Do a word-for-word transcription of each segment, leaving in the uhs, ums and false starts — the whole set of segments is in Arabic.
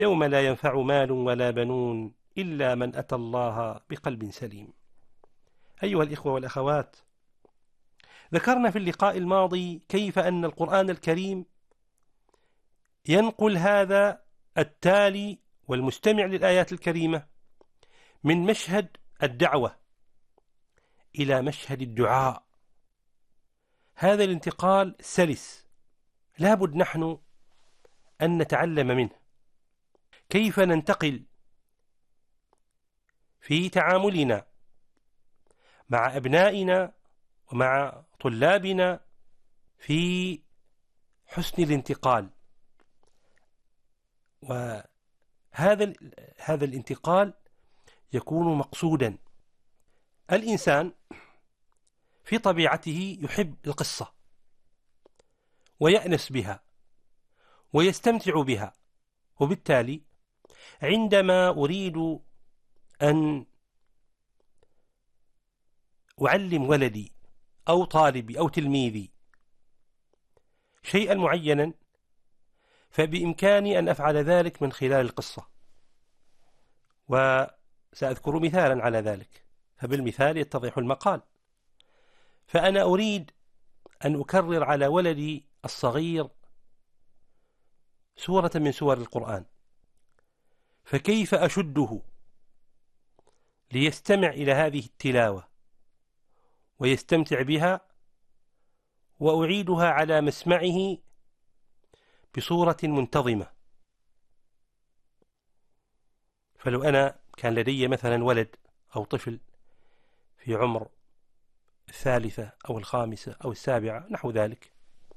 يوم لا ينفع مال ولا بنون إلا من أتى الله بقلب سليم. أيها الإخوة والأخوات، ذكرنا في اللقاء الماضي كيف أن القرآن الكريم ينقل هذا التالي والمستمع للآيات الكريمة من مشهد الدعوة إلى مشهد الدعاء. هذا الانتقال سلس، لابد نحن أن نتعلم منه كيف ننتقل في تعاملنا مع أبنائنا ومع طلابنا في حسن الانتقال. وهذا هذا الانتقال يكون مقصودا. الإنسان في طبيعته يحب القصة ويأنس بها ويستمتع بها، وبالتالي عندما أريد أن أعلم ولدي أو طالبي أو تلميذي شيئا معينا فبإمكاني أن أفعل ذلك من خلال القصة، وسأذكر مثالا على ذلك، فبالمثال يتضح المقال. فأنا أريد أن أكرر على ولدي الصغير سورة من سور القرآن، فكيف أشده ليستمع إلى هذه التلاوة ويستمتع بها، وأعيدها على مسمعه بصورة منتظمة. فلو أنا كان لدي مثلا ولد أو طفل في عمر الثالثة أو الخامسة أو السابعة نحو ذلك،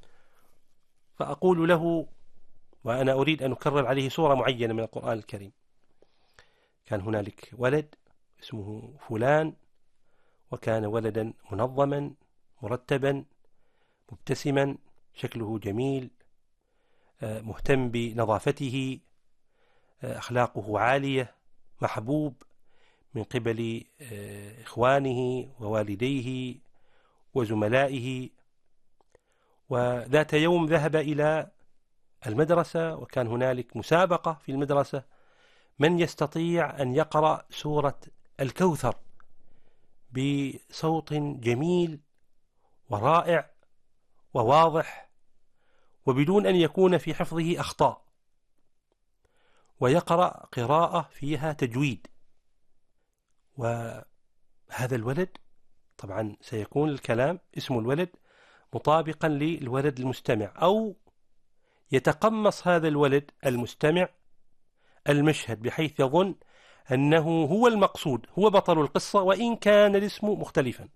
فأقول له وأنا أريد أن أكرر عليه سورة معينة من القرآن الكريم، كان هنالك ولد اسمه فلان، وكان ولدا منظما مرتبا مبتسما شكله جميل مهتم بنظافته أخلاقه عالية محبوب من قبل إخوانه ووالديه وزملائه. وذات يوم ذهب إلى المدرسة وكان هنالك مسابقة في المدرسة من يستطيع أن يقرأ سورة الكوثر بصوت جميل ورائع وواضح وبدون أن يكون في حفظه أخطاء، ويقرأ قراءة فيها تجويد. وهذا الولد طبعا سيكون الكلام اسم الولد مطابقا للولد المستمع، أو يتقمص هذا الولد المستمع المشهد بحيث يظن أنه هو المقصود، هو بطل القصة وإن كان الاسم مختلفا.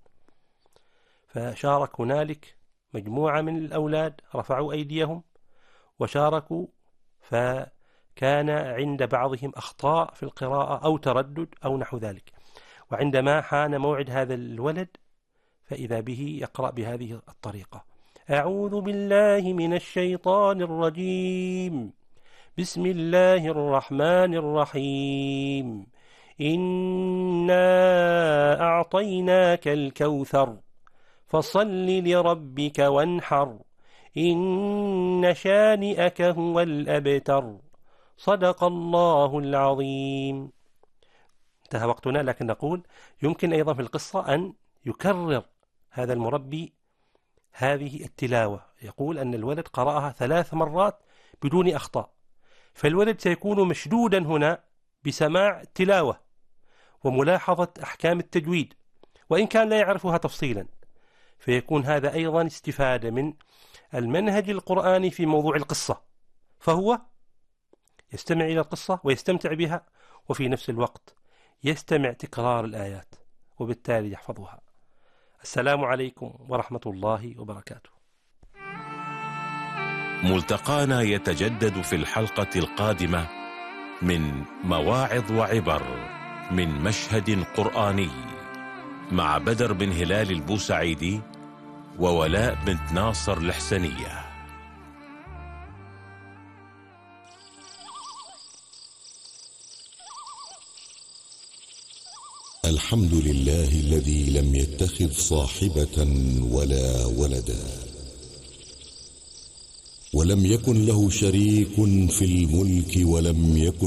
فشارك هنالك مجموعة من الأولاد رفعوا أيديهم وشاركوا، فكان عند بعضهم أخطاء في القراءة أو تردد أو نحو ذلك. وعندما حان موعد هذا الولد فإذا به يقرأ بهذه الطريقة: أعوذ بالله من الشيطان الرجيم، بسم الله الرحمن الرحيم، إنا أعطيناك الكوثر فصل لربك وانحر إن شانئك هو الأبتر صدق الله العظيم. انتهى وقتنا، لكن نقول يمكن أيضا في القصة أن يكرر هذا المربي هذه التلاوة. يقول أن الولد قرأها ثلاث مرات بدون أخطاء، فالولد سيكون مشدودا هنا بسماع التلاوة وملاحظة أحكام التجويد وإن كان لا يعرفها تفصيلا، فيكون هذا أيضا استفادة من المنهج القرآني في موضوع القصة، فهو يستمع إلى القصة ويستمتع بها وفي نفس الوقت يستمع تكرار الآيات وبالتالي يحفظها. السلام عليكم ورحمة الله وبركاته. ملتقانا يتجدد في الحلقة القادمة من مواعظ وعبر من مشهد قرآني مع بدر بن هلال البوسعيدي وولاء بنت ناصر الحسنية. الحمد لله الذي لم يتخذ صاحبة ولا ولدا، ولم يكن له شريك في الملك ولم يكن